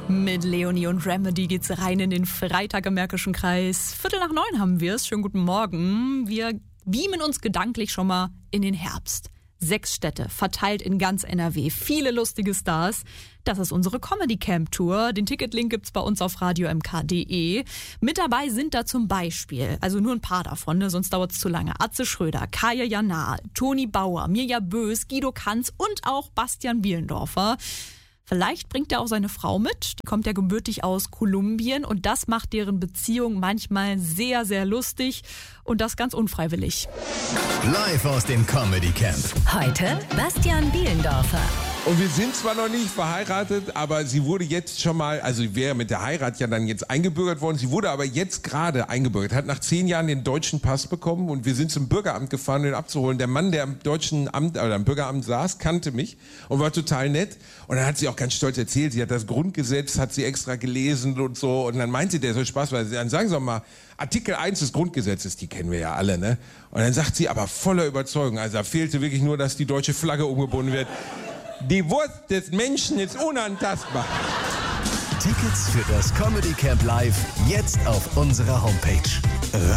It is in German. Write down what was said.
Mit Leonie und Remedy geht's rein in den Freitag im Märkischen Kreis. 8:45 haben wir es. Schönen guten Morgen. Wir beamen uns gedanklich schon mal in den Herbst. 6 Städte, verteilt in ganz NRW. Viele lustige Stars. Das ist unsere Comedy Camp Tour. Den Ticketlink gibt's bei uns auf radiomk.de. Mit dabei sind da zum Beispiel, also nur ein paar davon, ne, sonst dauert's zu lange, Atze Schröder, Kaya Jana, Toni Bauer, Mirja Bös, Guido Kanz und auch Bastian Bielendorfer. Vielleicht bringt er auch seine Frau mit. Die kommt ja gebürtig aus Kolumbien und das macht deren Beziehung manchmal sehr, sehr lustig und das ganz unfreiwillig. Live aus dem Comedy Camp. Heute Bastian Bielendorfer. Und wir sind zwar noch nicht verheiratet, aber sie wurde jetzt schon mal, also wäre mit der Heirat ja dann jetzt eingebürgert worden. Sie wurde aber jetzt gerade eingebürgert, hat nach 10 Jahren den deutschen Pass bekommen und wir sind zum Bürgeramt gefahren, um ihn abzuholen. Der Mann, der am deutschen Amt oder am Bürgeramt saß, kannte mich und war total nett. Und dann hat sie auch ganz stolz erzählt, sie hat das Grundgesetz, hat sie extra gelesen und so. Und dann meinte der so Spaß, weil dann sagen Sie doch mal, Artikel 1 des Grundgesetzes, die kennen wir ja alle, ne? Und dann sagt sie aber voller Überzeugung, also da fehlte wirklich nur, dass die deutsche Flagge umgebunden wird. Die Wurst des Menschen ist unantastbar. Tickets für das Comedy Camp Live jetzt auf unserer Homepage.